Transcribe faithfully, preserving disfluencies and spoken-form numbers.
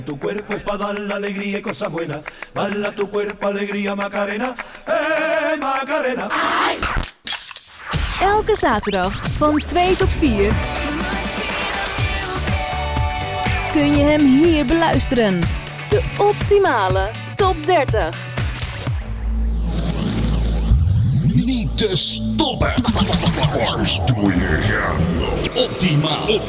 Tu cuerpo es para dar la alegría y cosas buenas. Bala tu cuerpo, alegría, Macarena. Eh, Macarena. Elke zaterdag van twee tot vier kun je hem hier beluisteren. De optimale top dertig. Niet te stoppen. Optimaal.